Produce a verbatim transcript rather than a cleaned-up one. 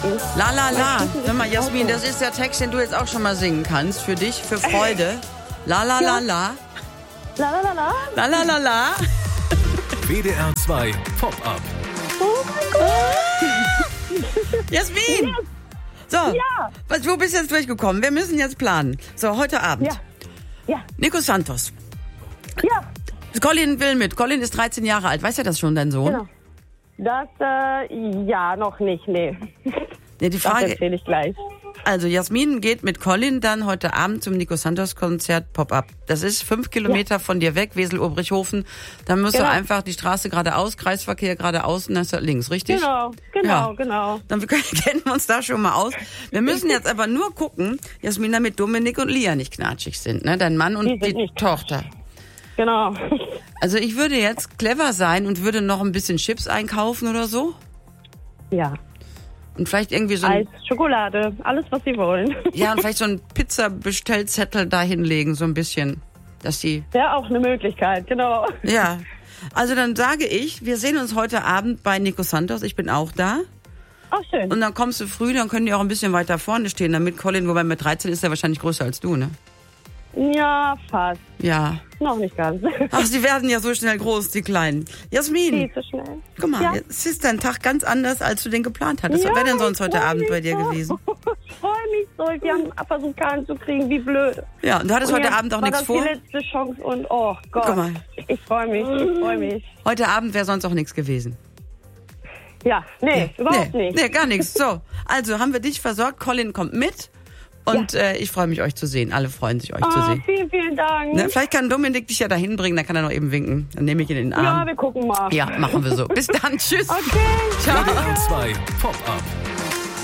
La la la. Hör mal, Jasmin, das ist der Text, den du jetzt auch schon mal singen kannst. Für dich, für Freude. La la la la. La la la la. La la la la. W D R zwei Pop-Up. Oh mein Gott. Jasmin! So, Ja. was, wo bist du jetzt durchgekommen? Wir müssen jetzt planen. So, heute Abend. Ja. Ja. Nico Santos. Ja. Colin will mit. Colin ist dreizehn Jahre alt. Weiß ja das schon, dein Sohn? Genau. Das, äh, ja, noch nicht, nee. Ja, die Das Frage, erzähle ich gleich. also Jasmin geht mit Colin dann heute Abend zum Nico Santos Konzert Pop-Up. Das ist fünf Kilometer von dir weg, Wesel-Obrichhofen. Dann musst Genau. du einfach die Straße geradeaus, Kreisverkehr geradeaus und dann ist das links, richtig? Genau, genau, Ja. genau. Dann kennen wir uns da schon mal aus. Wir müssen jetzt aber nur gucken, Jasmin, damit Dominik und Lia nicht knatschig sind, ne? Dein Mann und Die die, sind nicht Tochter. Genau. Also ich würde jetzt clever sein und würde noch ein bisschen Chips einkaufen oder so. Ja. Und vielleicht irgendwie so Eis, ein, Schokolade, alles, was Sie wollen. ja, und vielleicht so ein Pizza-Bestellzettel da hinlegen, so ein bisschen, dass die, Wäre auch eine Möglichkeit, genau. ja. Also dann sage ich, wir sehen uns heute Abend bei Nico Santos, ich bin auch da. Ach, schön. Und dann kommst du früh, dann können die auch ein bisschen weiter vorne stehen, damit Colin, wobei mit dreizehn ist er wahrscheinlich größer als du, ne? Ja, fast. Ja. Noch nicht ganz. Ach, sie werden ja so schnell groß, die Kleinen. Jasmin, Viel zu schnell. guck mal, Ja. es ist dein Tag ganz anders, als du den geplant hattest. Ja, Was wäre denn sonst ich heute freu Abend mich bei dir so. gewesen? Ich freue mich so. Wir haben versucht, Karten zu kriegen, wie blöd. Ja, und du hattest Und heute jetzt Abend auch war nichts das vor? die letzte Chance und oh Gott. Guck mal. Ich freue mich, ich freue mich. Heute Abend wäre sonst auch nichts gewesen. Ja, nee, überhaupt nee, nicht. Nee, gar nichts. So, also haben wir dich versorgt. Colin kommt mit. Und äh, ich freue mich, euch zu sehen. Alle freuen sich, euch zu Ah, sehen. vielen, vielen Dank. Ne? Vielleicht kann Dominik dich ja dahin bringen, dann kann er noch eben winken. Dann nehme ich ihn in den Ja, Arm. wir gucken mal. Ja, machen wir so. Bis dann. Tschüss. Okay. Ciao. W D R zwei Pop-Up.